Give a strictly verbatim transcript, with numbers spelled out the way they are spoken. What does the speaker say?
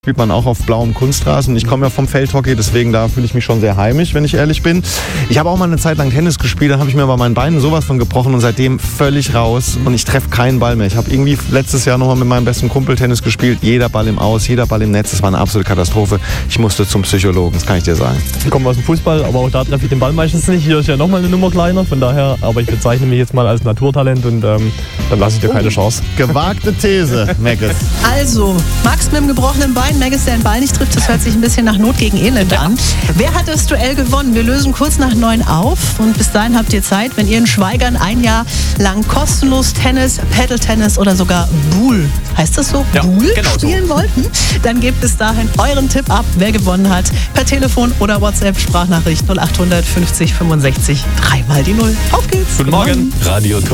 Spielt man auch auf blauem Kunstrasen. Ich komme ja vom Feldhockey, deswegen da fühle ich mich schon sehr heimisch, wenn ich ehrlich bin. Ich habe auch mal eine Zeit lang Tennis gespielt, dann habe ich mir bei meinen Beinen sowas von gebrochen und seitdem völlig raus und ich treffe keinen Ball mehr. Ich habe irgendwie letztes Jahr nochmal mit meinem besten Kumpel Tennis gespielt, jeder Ball im Aus, jeder Ball im Netz, das war eine absolute Katastrophe. Ich musste zum Psychologen, das kann ich dir sagen. Ich komme aus dem Fußball, aber auch da treffe ich den Ball meistens nicht. Hier ist ja nochmal eine Nummer kleiner, von daher, aber ich bezeichne mich jetzt mal als Naturtalent und ähm, dann lasse ich dir keine Chance. Gewagte These, Maggis. Also, Max mit dem gebrochenen Bein, Maggis, der den Ball nicht trifft, das hört sich ein bisschen nach Not gegen Elend an. Wer hat das Duell gewonnen? Wir lösen kurz nach neun auf und bis dahin habt ihr Zeit, wenn ihr in Schweigern ein Jahr lang kostenlos Tennis, Paddle-Tennis oder sogar Boule, heißt das so? Ja, Boule genau spielen so. wollten? Dann gebt bis dahin euren Tipp ab, wer gewonnen hat, per Telefon oder WhatsApp, Sprachnachricht null acht hundert fünfzig fünfundsechzig, dreimal die Null. Auf geht's! Guten Morgen. Radio